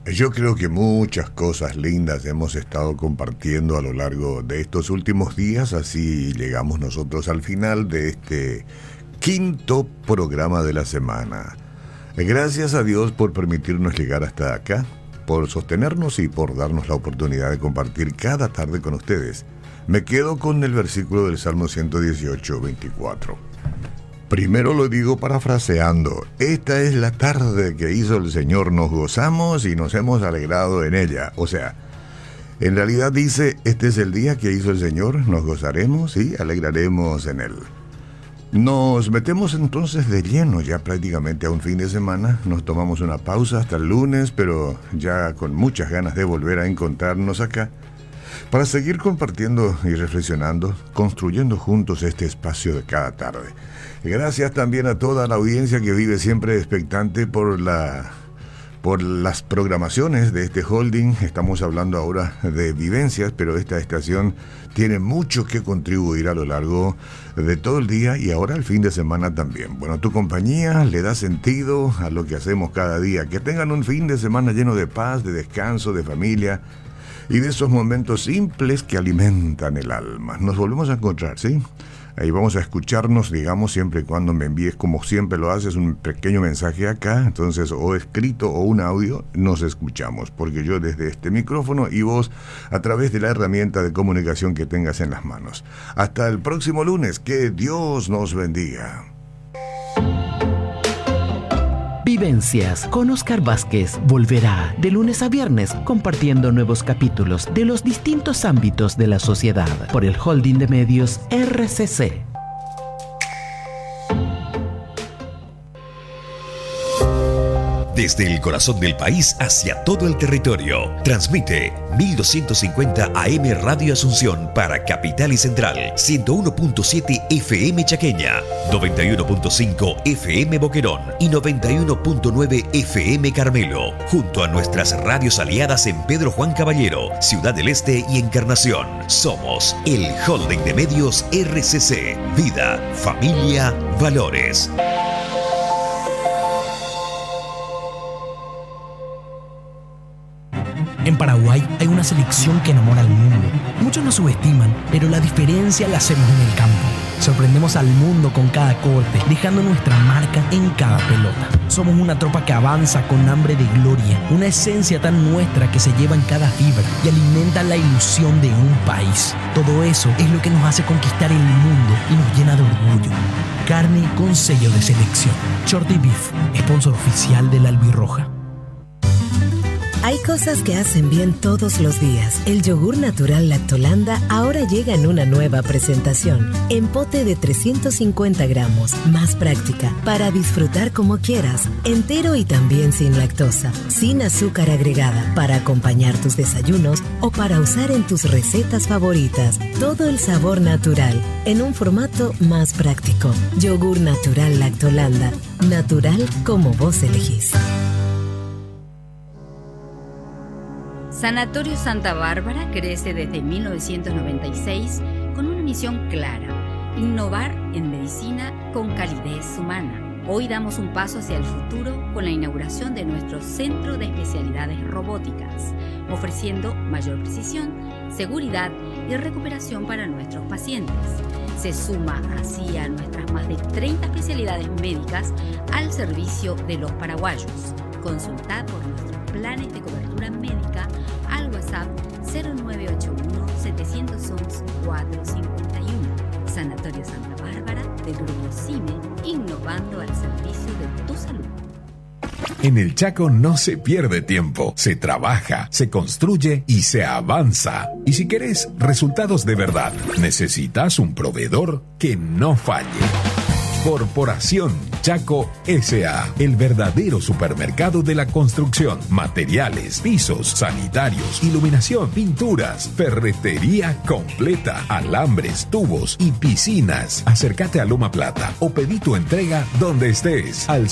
Yo creo que muchas cosas lindas hemos estado compartiendo a lo largo de estos últimos días, así llegamos nosotros al final de este quinto programa de la semana. Gracias a Dios por permitirnos llegar hasta acá, por sostenernos y por darnos la oportunidad de compartir cada tarde con ustedes. Me quedo con el versículo del Salmo 118, 24. Primero lo digo parafraseando: esta es la tarde que hizo el Señor, nos gozamos y nos hemos alegrado en ella. O sea, en realidad dice: este es el día que hizo el Señor, nos gozaremos y alegraremos en él. Nos metemos entonces de lleno ya prácticamente a un fin de semana. Nos tomamos una pausa hasta el lunes, pero ya con muchas ganas de volver a encontrarnos acá para seguir compartiendo y reflexionando, construyendo juntos este espacio de cada tarde. Gracias también a toda la audiencia que vive siempre expectante por las programaciones de este holding. Estamos hablando ahora de vivencias, pero esta estación tiene mucho que contribuir a lo largo de todo el día y ahora el fin de semana también. Bueno, tu compañía le da sentido a lo que hacemos cada día. Que tengan un fin de semana lleno de paz, de descanso, de familia y de esos momentos simples que alimentan el alma. Nos volvemos a encontrar, ¿sí? Ahí vamos a escucharnos, digamos, siempre y cuando me envíes, como siempre lo haces, un pequeño mensaje acá. Entonces, o escrito o un audio, nos escuchamos. Porque yo desde este micrófono y vos a través de la herramienta de comunicación que tengas en las manos. Hasta el próximo lunes. Que Dios nos bendiga. Vivencias con Oscar Vázquez volverá de lunes a viernes compartiendo nuevos capítulos de los distintos ámbitos de la sociedad por el Holding de Medios RCC. Desde el corazón del país hacia todo el territorio. Transmite 1250 AM Radio Asunción para Capital y Central, 101.7 FM Chaqueña, 91.5 FM Boquerón y 91.9 FM Carmelo, junto a nuestras radios aliadas en Pedro Juan Caballero, Ciudad del Este y Encarnación. Somos el Holding de Medios RCC. Vida, familia, valores. En Paraguay hay una selección que enamora al mundo. Muchos nos subestiman, pero la diferencia la hacemos en el campo. Sorprendemos al mundo con cada corte, dejando nuestra marca en cada pelota. Somos una tropa que avanza con hambre de gloria, una esencia tan nuestra que se lleva en cada fibra y alimenta la ilusión de un país. Todo eso es lo que nos hace conquistar el mundo y nos llena de orgullo. Carne con sello de selección. Shorty Beef, sponsor oficial de la Albirroja. Hay cosas que hacen bien todos los días. El yogur natural Lactolanda ahora llega en una nueva presentación. En pote de 350 gramos. Más práctica, para disfrutar como quieras. Entero y también sin lactosa. Sin azúcar agregada, para acompañar tus desayunos o para usar en tus recetas favoritas. Todo el sabor natural, en un formato más práctico. Yogur natural Lactolanda. Natural como vos elegís. Sanatorio Santa Bárbara crece desde 1996 con una misión clara: innovar en medicina con calidez humana. Hoy damos un paso hacia el futuro con la inauguración de nuestro Centro de Especialidades Robóticas, ofreciendo mayor precisión, seguridad y recuperación para nuestros pacientes. Se suma así a nuestras más de 30 especialidades médicas al servicio de los paraguayos. Consultad por nuestros planes de cobertura médica al WhatsApp 0981-711-451. Sanatorio Santa Bárbara del Grupo CIME, innovando al servicio de tu salud. En el Chaco no se pierde tiempo, se trabaja, se construye y se avanza. Y si querés resultados de verdad, necesitas un proveedor que no falle. Corporación Chaco S.A., el verdadero supermercado de la construcción, materiales, pisos, sanitarios, iluminación, pinturas, ferretería completa, alambres, tubos y piscinas. Acércate a Loma Plata o pedí tu entrega donde estés al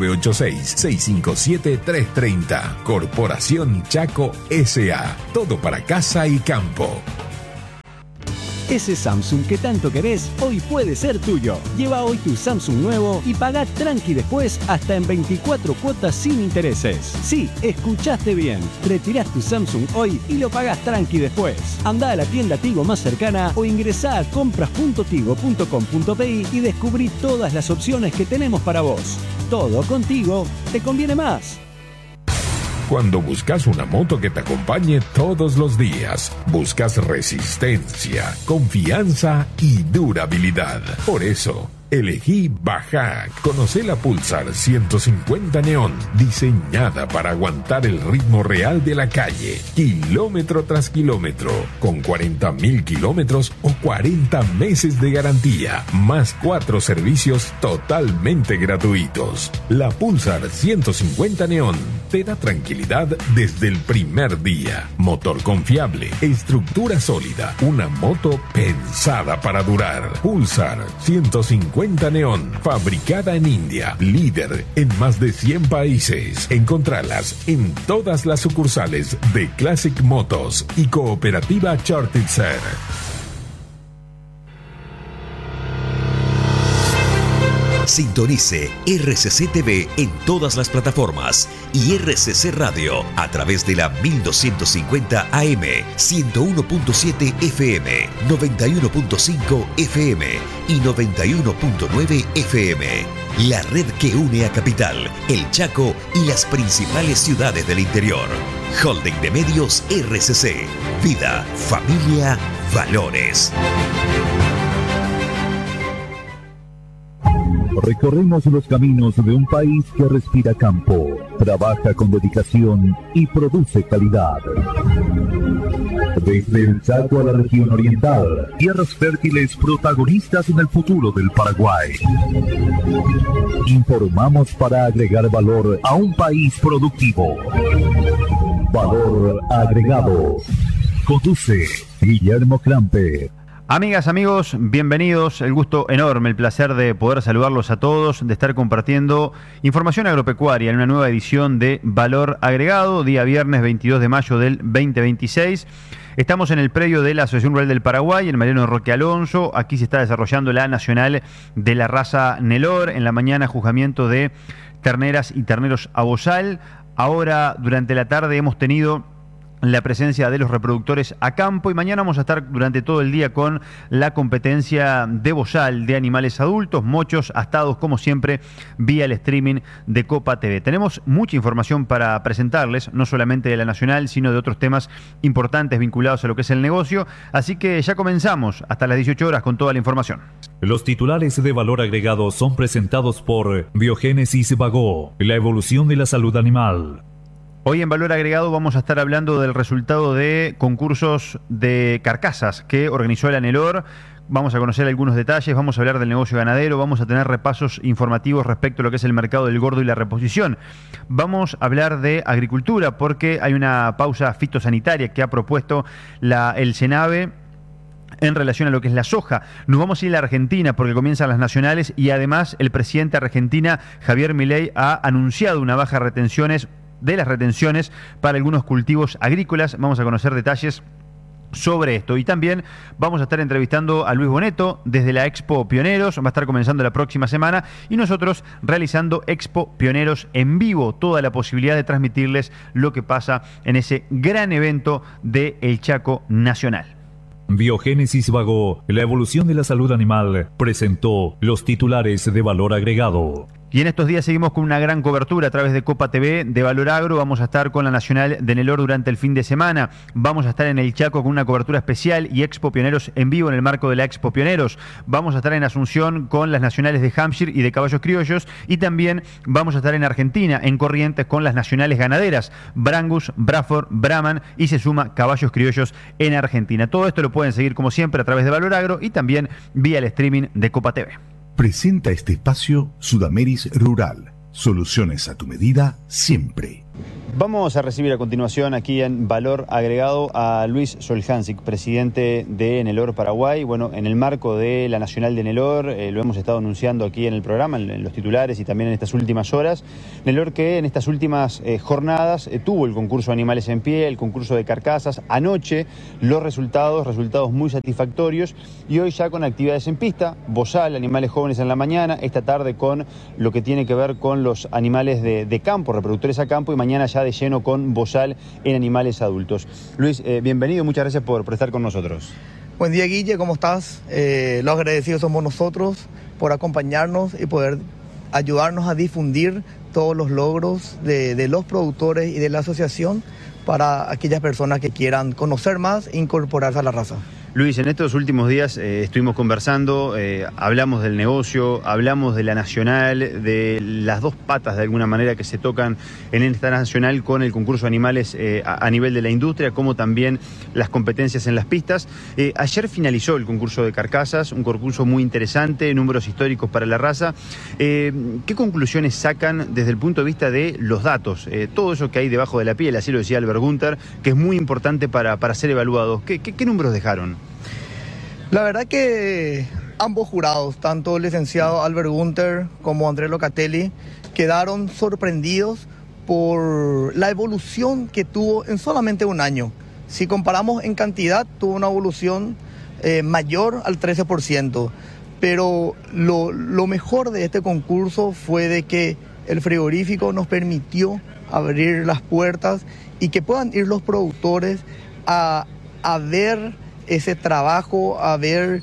0986-657-330. Corporación Chaco S.A., todo para casa y campo. Ese Samsung que tanto querés, hoy puede ser tuyo. Lleva hoy tu Samsung nuevo y pagá tranqui después hasta en 24 cuotas sin intereses. Sí, escuchaste bien. Retirás tu Samsung hoy y lo pagás tranqui después. Andá a la tienda Tigo más cercana o ingresá a compras.tigo.com.pi y descubrí todas las opciones que tenemos para vos. Todo contigo te conviene más. Cuando buscas una moto que te acompañe todos los días, buscas resistencia, confianza y durabilidad. Por eso, elegí Bajac. Conoce la Pulsar 150 Neon, diseñada para aguantar el ritmo real de la calle, kilómetro tras kilómetro, con 40.000 kilómetros o 40 meses de garantía, más 4 servicios totalmente gratuitos. La Pulsar 150 Neon te da tranquilidad desde el primer día. Motor confiable, estructura sólida, una moto pensada para durar. Pulsar 150 Neon, fabricada en India, líder en más de 100 países. Encontralas en todas las sucursales de Classic Motos y Cooperativa Chartitzer. Sintonice RCC TV en todas las plataformas y RCC Radio a través de la 1250 AM, 101.7 FM, 91.5 FM y 91.9 FM. La red que une a Capital, El Chaco y las principales ciudades del interior. Holding de Medios RCC. Vida, familia, valores. Recorremos los caminos de un país que respira campo, trabaja con dedicación y produce calidad. Desde el Chaco a la región oriental, tierras fértiles protagonistas en el futuro del Paraguay. Informamos para agregar valor a un país productivo. Valor agregado. Conduce Guillermo Clampe. Amigas, amigos, bienvenidos. El gusto enorme, el placer de poder saludarlos a todos, de estar compartiendo información agropecuaria en una nueva edición de Valor Agregado, día viernes 22 de mayo del 2026. Estamos en el predio de la Asociación Rural del Paraguay, en Mariano Roque Alonso. Aquí se está desarrollando la nacional de la raza Nelor. En la mañana, juzgamiento de terneras y terneros a bozal. Ahora, durante la tarde, hemos tenido la presencia de los reproductores a campo y mañana vamos a estar durante todo el día con la competencia de bozal de animales adultos, mochos, astados, como siempre, vía el streaming de Copa TV. Tenemos mucha información para presentarles, no solamente de la nacional, sino de otros temas importantes vinculados a lo que es el negocio, así que ya comenzamos hasta las 18 horas con toda la información. Los titulares de Valor Agregado son presentados por Biogénesis Bagó, la evolución de la salud animal. Hoy en Valor Agregado vamos a estar hablando del resultado de concursos de carcasas que organizó el ANELOR. Vamos a conocer algunos detalles, vamos a hablar del negocio ganadero, vamos a tener repasos informativos respecto a lo que es el mercado del gordo y la reposición. Vamos a hablar de agricultura porque hay una pausa fitosanitaria que ha propuesto el SENAVE en relación a lo que es la soja. Nos vamos a ir a la Argentina porque comienzan las nacionales y además el presidente de Argentina, Javier Milei, ha anunciado una baja de las retenciones para algunos cultivos agrícolas. Vamos a conocer detalles sobre esto y también vamos a estar entrevistando a Luis Boneto desde la Expo Pioneros. Va a estar comenzando la próxima semana y nosotros realizando Expo Pioneros en vivo, toda la posibilidad de transmitirles lo que pasa en ese gran evento de El Chaco Nacional. Biogénesis Bagó, la evolución de la salud animal, presentó los titulares de Valor Agregado. Y en estos días seguimos con una gran cobertura a través de Copa TV de Valor Agro. Vamos a estar con la Nacional de Nelor durante el fin de semana. Vamos a estar en el Chaco con una cobertura especial y Expo Pioneros en vivo en el marco de la Expo Pioneros. Vamos a estar en Asunción con las nacionales de Hampshire y de caballos criollos. Y también vamos a estar en Argentina, en Corrientes, con las nacionales ganaderas, Brangus, Braford, Brahman y se suma caballos criollos en Argentina. Todo esto lo pueden seguir como siempre a través de Valor Agro y también vía el streaming de Copa TV. Presenta este espacio Sudameris Rural. Soluciones a tu medida siempre. Vamos a recibir a continuación aquí en Valor Agregado a Luis Soljancic, presidente de Enelor Paraguay. Bueno, en el marco de la Nacional de Enelor, lo hemos estado anunciando aquí en el programa, en los titulares y también en estas últimas horas. Enelor que en estas últimas jornadas tuvo el concurso de animales en pie, el concurso de carcasas. Anoche los resultados muy satisfactorios, y hoy ya con actividades en pista, bozal, animales jóvenes en la mañana, esta tarde con lo que tiene que ver con los animales de campo, reproductores a campo, y mañana ya de lleno con bozal en animales adultos. Luis, bienvenido, muchas gracias por estar con nosotros. Buen día, Guille, ¿cómo estás? Los agradecidos somos nosotros por acompañarnos y poder ayudarnos a difundir todos los logros de los productores y de la asociación para aquellas personas que quieran conocer más e incorporarse a la raza. Luis, en estos últimos días estuvimos conversando, hablamos del negocio, hablamos de la nacional, de las dos patas de alguna manera que se tocan en esta nacional con el concurso de animales a nivel de la industria, como también las competencias en las pistas. Ayer finalizó el concurso de carcasas, un concurso muy interesante, números históricos para la raza. ¿Qué conclusiones sacan desde el punto de vista de los datos? Todo eso que hay debajo de la piel, así lo decía Albert Gunter, que es muy importante para ser evaluados. ¿Qué números dejaron? La verdad que ambos jurados, tanto el licenciado Albert Gunter como Andrés Locatelli, quedaron sorprendidos por la evolución que tuvo en solamente un año. Si comparamos en cantidad, tuvo una evolución mayor al 13%. Pero lo mejor de este concurso fue de que el frigorífico nos permitió abrir las puertas y que puedan ir los productores a ver ese trabajo, a ver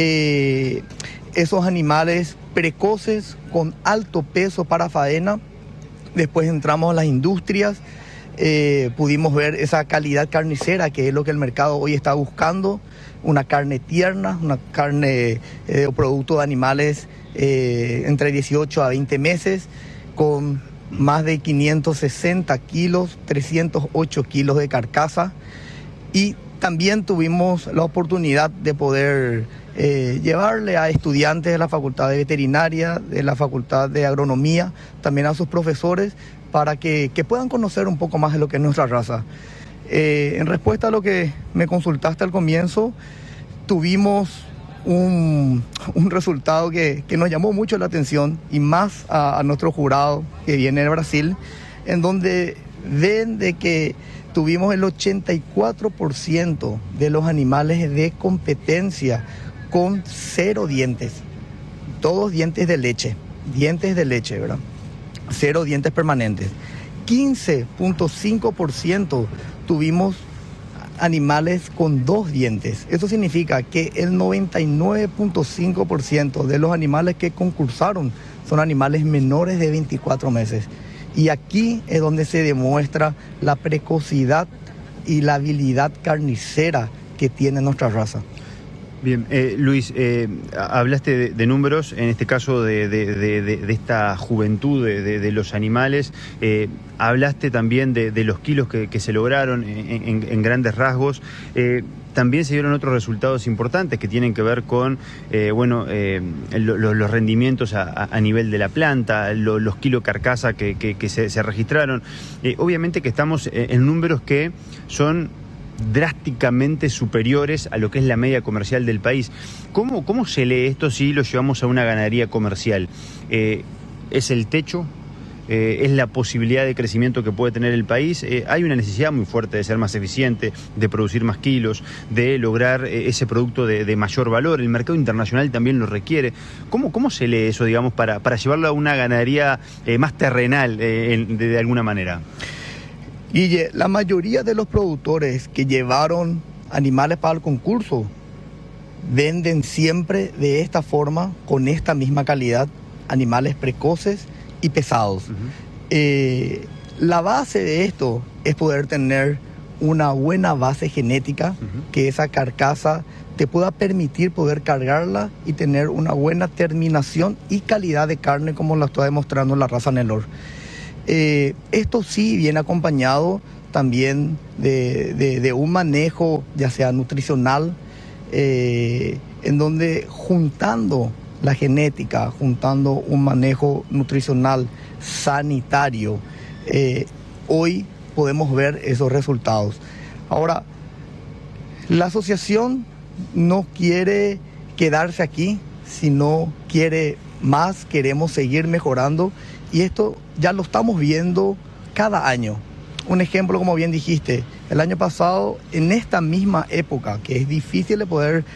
esos animales precoces con alto peso para faena. Después entramos a las industrias, pudimos ver esa calidad carnicera que es lo que el mercado hoy está buscando, una carne tierna, una carne o producto de animales entre 18 a 20 meses, con más de 560 kilos, 308 kilos de carcasa. Y también tuvimos la oportunidad de poder llevarle a estudiantes de la Facultad de Veterinaria, de la Facultad de Agronomía, también a sus profesores, para que puedan conocer un poco más de lo que es nuestra raza. En respuesta a lo que me consultaste al comienzo, tuvimos un resultado que nos llamó mucho la atención, y más a nuestro jurado que viene de Brasil, en donde ven de que tuvimos el 84% de los animales de competencia con 0 dientes. Todos dientes de leche, ¿verdad? 0 dientes permanentes. 15.5% tuvimos animales con 2 dientes. Eso significa que el 99.5% de los animales que concursaron son animales menores de 24 meses. Y aquí es donde se demuestra la precocidad y la habilidad carnicera que tiene nuestra raza. Bien, Luis, hablaste de números, en este caso de esta juventud de los animales, hablaste también de los kilos que se lograron en grandes rasgos. También se dieron otros resultados importantes que tienen que ver con los rendimientos a nivel de la planta, los kilos carcasa que se registraron. Obviamente que estamos en números que son drásticamente superiores a lo que es la media comercial del país. ¿Cómo se lee esto si lo llevamos a una ganadería comercial? ¿Es el techo? ¿Es la posibilidad de crecimiento que puede tener el país? Hay una necesidad muy fuerte de ser más eficiente, de producir más kilos, de lograr ese producto de mayor valor. El mercado internacional también lo requiere. ¿Cómo se lee eso, digamos, para llevarlo a una ganadería más terrenal de alguna manera? Guille, la mayoría de los productores que llevaron animales para el concurso venden siempre de esta forma, con esta misma calidad, animales precoces y pesados. La base de esto es poder tener una buena base genética, que esa carcasa te pueda permitir poder cargarla y tener una buena terminación y calidad de carne, como lo está demostrando la raza Enelor. Esto sí viene acompañado también de un manejo, ya sea nutricional, en donde juntando la genética, juntando un manejo nutricional sanitario, hoy podemos ver esos resultados. Ahora, la asociación no quiere quedarse aquí, sino quiere más, queremos seguir mejorando y esto ya lo estamos viendo cada año. Un ejemplo, como bien dijiste, el año pasado, en esta misma época, que es difícil de poder